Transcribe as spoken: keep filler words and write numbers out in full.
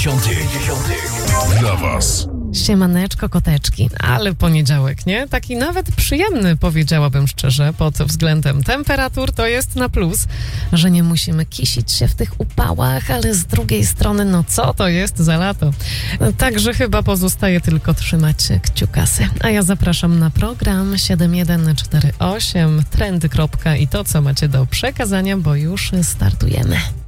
Dla was. Siemaneczko, koteczki. Ale poniedziałek, nie? Taki nawet przyjemny, powiedziałabym szczerze, pod względem temperatur to jest na plus, że nie musimy kisić się w tych upałach, ale z drugiej strony, no co to jest za lato? Także chyba pozostaje tylko trzymać kciukasy. A ja zapraszam na program siedem jeden cztery osiem, trendy. I to, co macie do przekazania, bo już startujemy.